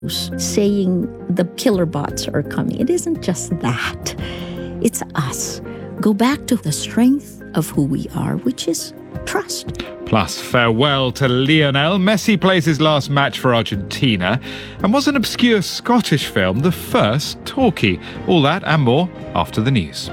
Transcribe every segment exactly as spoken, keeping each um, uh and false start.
saying the killer bots are coming. It isn't just that. It's us. Go back to the strength of who we are, which is trust. Plus, farewell to Lionel. Messi plays his last match for Argentina. And was an obscure Scottish film the first talkie? All that and more after the news.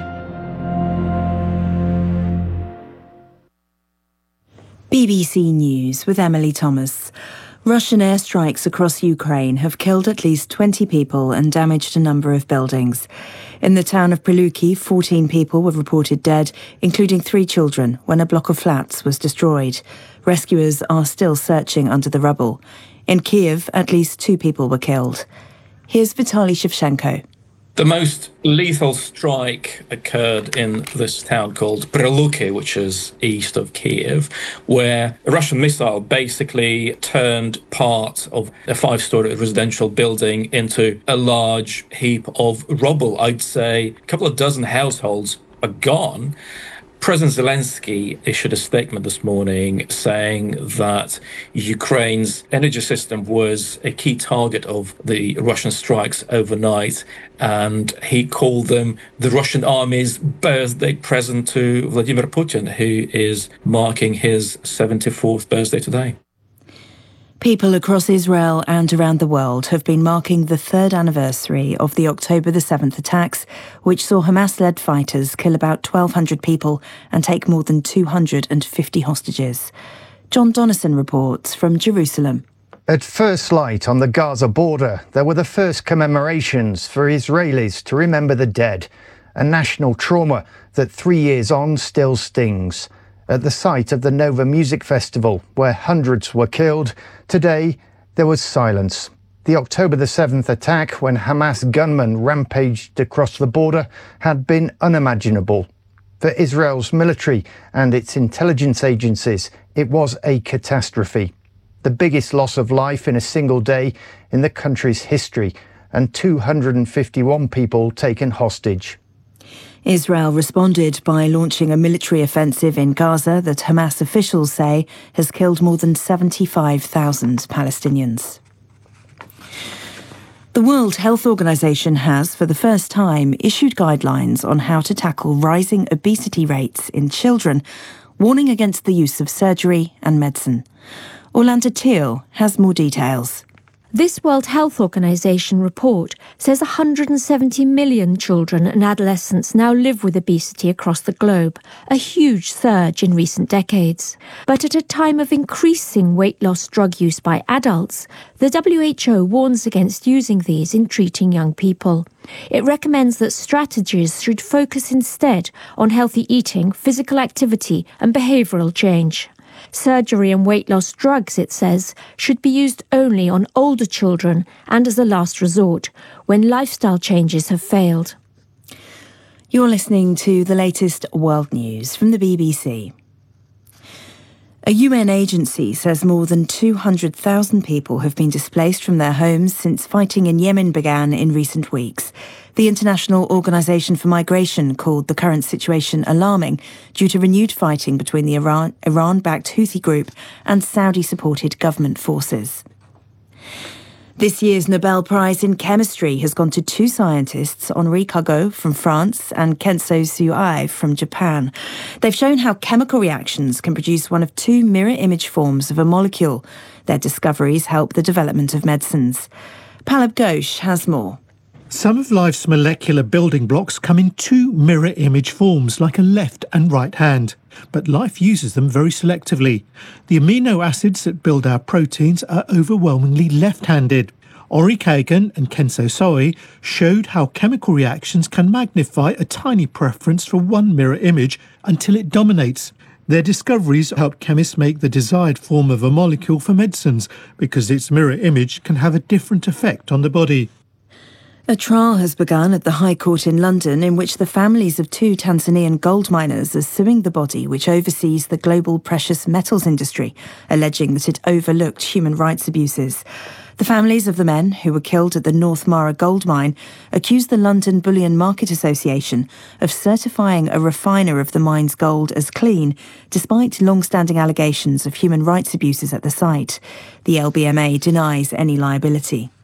B B C News with Emily Thomas. Russian airstrikes across Ukraine have killed at least twenty people and damaged a number of buildings. In the town of Pryluki, fourteen people were reported dead, including three children, when a block of flats was destroyed. Rescuers are still searching under the rubble. In Kiev, at least two people were killed. Here's Vitaly Shevchenko. The most lethal strike occurred in this town called Pryluki, which is east of Kiev, where a Russian missile basically turned part of a five-story residential building into a large heap of rubble. I'd say a couple of dozen households are gone. President Zelensky issued a statement this morning saying that Ukraine's energy system was a key target of the Russian strikes overnight, and he called them the Russian army's birthday present to Vladimir Putin, who is marking his seventy-fourth birthday today. People across Israel and around the world have been marking the third anniversary of the October the seventh attacks, which saw Hamas-led fighters kill about twelve hundred people and take more than two hundred fifty hostages. John Donnison reports from Jerusalem. At first light on the Gaza border, there were the first commemorations for Israelis to remember the dead, a national trauma that three years on still stings. At the site of the Nova Music Festival, where hundreds were killed, today there was silence. The October the seventh attack, when Hamas gunmen rampaged across the border, had been unimaginable. For Israel's military and its intelligence agencies, it was a catastrophe. The biggest loss of life in a single day in the country's history, and two hundred fifty-one people taken hostage. Israel responded by launching a military offensive in Gaza that Hamas officials say has killed more than seventy-five thousand Palestinians. The World Health Organization has, for the first time, issued guidelines on how to tackle rising obesity rates in children, warning against the use of surgery and medicine. Orlando Teal has more details. This World Health Organization report says one hundred seventy million children and adolescents now live with obesity across the globe, a huge surge in recent decades. But at a time of increasing weight loss drug use by adults, the W H O warns against using these in treating young people. It recommends that strategies should focus instead on healthy eating, physical activity and behavioural change. Surgery and weight loss drugs, it says, should be used only on older children and as a last resort, when lifestyle changes have failed. You're listening to the latest world news from the B B C. A U N agency says more than two hundred thousand people have been displaced from their homes since fighting in Yemen began in recent weeks. The International Organization for Migration called the current situation alarming due to renewed fighting between the Iran, Iran-backed Houthi group and Saudi-supported government forces. This year's Nobel Prize in Chemistry has gone to two scientists, Henri Cargot from France and Kenzo Suai from Japan. They've shown how chemical reactions can produce one of two mirror image forms of a molecule. Their discoveries help the development of medicines. Palab Ghosh has more. Some of life's molecular building blocks come in two mirror image forms, like a left and right hand. But life uses them very selectively. The amino acids that build our proteins are overwhelmingly left-handed. Ori Kagan and Kenzo Soi showed how chemical reactions can magnify a tiny preference for one mirror image until it dominates. Their discoveries help chemists make the desired form of a molecule for medicines, because its mirror image can have a different effect on the body. A trial has begun at the High Court in London in which the families of two Tanzanian gold miners are suing the body which oversees the global precious metals industry, alleging that it overlooked human rights abuses. The families of the men who were killed at the North Mara gold mine accused the London Bullion Market Association of certifying a refiner of the mine's gold as clean, despite long-standing allegations of human rights abuses at the site. The L B M A denies any liability.